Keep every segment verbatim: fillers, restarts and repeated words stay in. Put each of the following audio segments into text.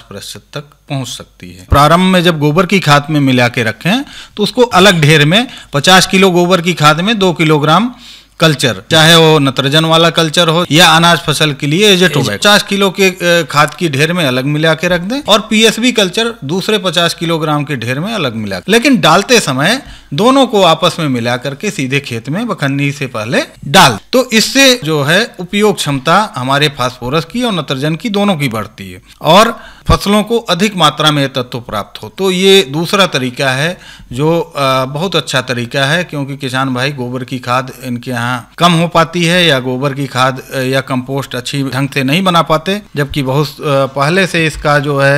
प्रतिशत तक पहुंच सकती है। प्रारंभ में जब गोबर की खाद में मिला के रखें तो उसको अलग ढेर में पचास किलो गोबर की खाद में दो किलोग्राम कल्चर, चाहे वो नत्रजन वाला कल्चर हो या अनाज फसल के लिए एजेटोबैक्टर, पचास किलो के खाद की ढेर में अलग मिला के रख दें और पीएसबी कल्चर दूसरे पचास किलोग्राम के ढेर में अलग मिला, लेकिन डालते समय दोनों को आपस में मिला करके सीधे खेत में बखन्नी से पहले डाल। तो इससे जो है उपयोग क्षमता हमारे फास्फोरस की और नत्रजन की दोनों की बढ़ती है और फसलों को अधिक मात्रा में तत्व प्राप्त हो। तो ये दूसरा तरीका है जो बहुत अच्छा तरीका है, क्योंकि किसान भाई गोबर की खाद इनके यहाँ कम हो पाती है या गोबर की खाद या कंपोस्ट अच्छी ढंग से नहीं बना पाते, जबकि बहुत पहले से इसका जो है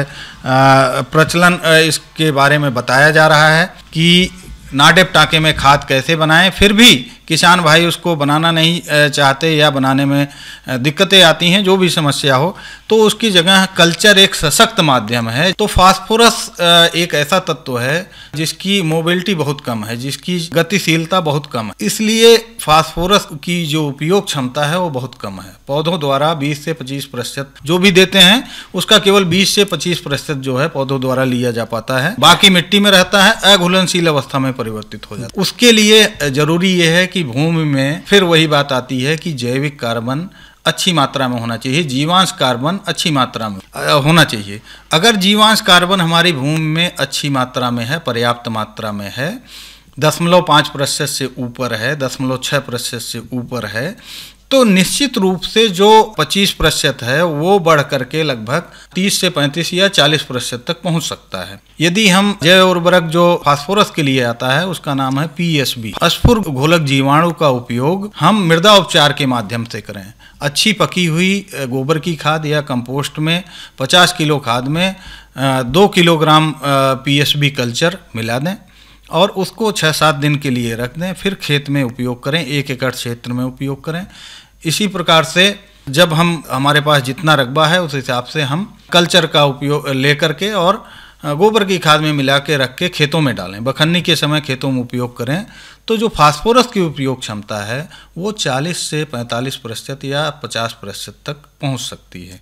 प्रचलन इसके बारे में बताया जा रहा है कि नाडेप टाँके में खाद कैसे बनाएं। फिर भी किसान भाई उसको बनाना नहीं चाहते या बनाने में दिक्कतें आती हैं, जो भी समस्या हो, तो उसकी जगह कल्चर एक सशक्त माध्यम है। तो फास्फोरस एक ऐसा तत्व है जिसकी मोबिलिटी बहुत कम है, जिसकी गतिशीलता बहुत कम है, इसलिए फास्फोरस की जो उपयोग क्षमता है वो बहुत कम है। पौधों द्वारा बीस से पच्चीस प्रतिशत जो भी देते हैं उसका केवल बीस से पच्चीस प्रतिशत जो है पौधों द्वारा लिया जा पाता है, बाकी मिट्टी में रहता है, अघुलनशील अवस्था में परिवर्तित हो जाता है। उसके लिए जरूरी यह है कि भूमि में फिर वही बात आती है कि जैविक कार्बन अच्छी मात्रा में होना चाहिए, जीवांश कार्बन अच्छी मात्रा में होना चाहिए। अगर जीवांश कार्बन हमारी भूमि में अच्छी मात्रा में है, पर्याप्त मात्रा में है, दशमलव पाँच प्रतिशत से ऊपर है, दशमलव छः प्रतिशत से ऊपर है, तो निश्चित रूप से जो पच्चीस प्रतिशत है वो बढ़ करके लगभग तीस से पैंतीस या चालीस प्रतिशत तक पहुंच सकता है। यदि हम जैव उर्वरक जो फास्फोरस के लिए आता है उसका नाम है पीएसबी, स्फुर घोलक जीवाणु का उपयोग हम मृदा उपचार के माध्यम से करें। अच्छी पकी हुई गोबर की खाद या कंपोस्ट में पचास किलो खाद में दो किलोग्राम पीएसबी कल्चर मिला दें और उसको छः सात दिन के लिए रख दें, फिर खेत में उपयोग करें, एक एकड़ क्षेत्र में उपयोग करें। इसी प्रकार से जब हम हमारे पास जितना रकबा है उस हिसाब से हम कल्चर का उपयोग लेकर के और गोबर की खाद में मिला के रख के खेतों में डालें, बखन्नी के समय खेतों में उपयोग करें, तो जो फास्फोरस की उपयोग क्षमता है वो चालीस से पैंतालीस प्रतिशत या पचास प्रतिशत तक पहुँच सकती है।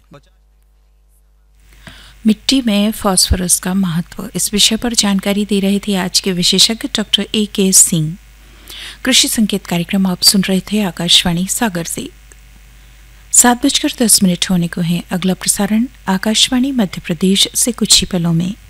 मिट्टी में फास्फोरस का महत्व, इस विषय पर जानकारी दे रहे थे आज के विशेषज्ञ डॉक्टर ए के सिंह। कृषि संकेत कार्यक्रम आप सुन रहे थे आकाशवाणी सागर से। सात बजकर दस मिनट होने को है। अगला प्रसारण आकाशवाणी मध्य प्रदेश से कुछ ही पलों में।